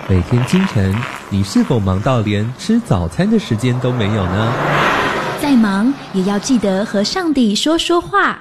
每天清晨，你是否忙到连吃早餐的时间都没有呢？ 再忙也要记得和上帝说说话。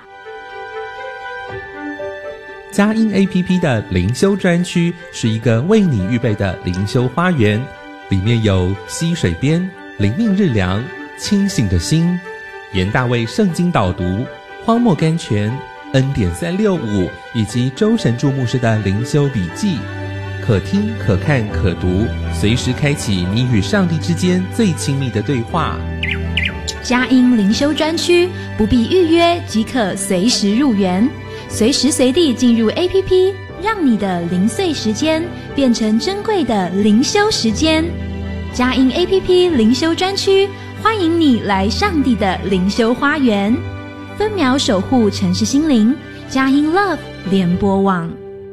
佳音 APP 的灵修专区是一个为你预备的灵修花园，里面有溪水边、灵命日粮、清醒的心、严大卫圣经导读、荒漠甘泉、恩典365以及周神助牧师的灵修笔记，可听可看可读，随时开启你与上帝之间最亲密的对话。 佳音灵修专区不必预约即可随时入园，随时随地进入 APP， 让你的零碎时间变成珍贵的灵修时间。佳音 APP 灵修专区欢迎你来上帝的灵修花园，分秒守护城市心灵。佳音 Love 联播网。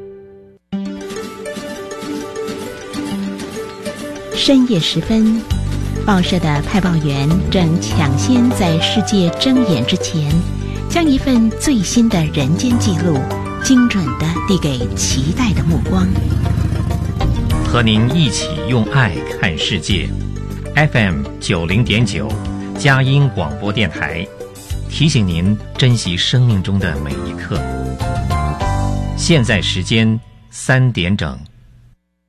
深夜时分，报社的派报员正抢先在世界睁眼之前，将一份最新的人间记录精准地递给期待的目光。 和您一起用爱看世界。 FM 90.9佳音广播电台提醒您珍惜生命中的每一刻。现在时间3点整。